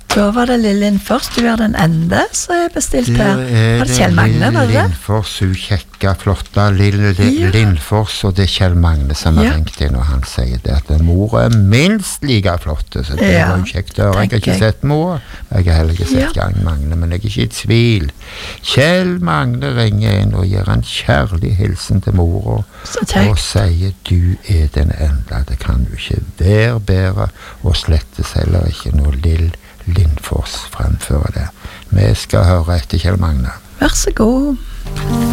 Da var det Lill Lindfors, du er den ende som er bestilt her. Var det Kjell Magne, var det? Lindfors, hun kjekka, flotta Lindfors, og det Kjell Magne som har ringt inn, og han sier det at mor er minst like flotte, så det var jo kjekt å høre. Jeg har ikke sett mor, jeg har heller ikke sett gang Magne, men jeg er ikke i tvil. Kjell Magne ringer inn og gir en kjærlig hilsen til mor, og sier du er den enda, det kan du ikke være bedre, og slettes heller ikke noe Lill Lindfors fremfører det. Vi skal høre etter Kjell Magne. Vær så god.